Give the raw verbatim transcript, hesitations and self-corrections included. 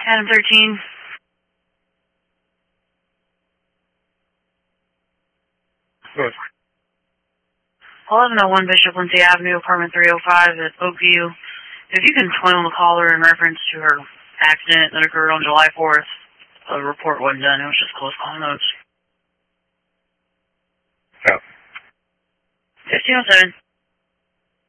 Adam thirteen. Good. eleven oh one Bishop Lindsay Avenue, apartment three oh five at Oakview. If you can explain the caller in reference to her accident that occurred on July fourth, the report wasn't done. It was just close call notes. Yeah. fifteen oh seven.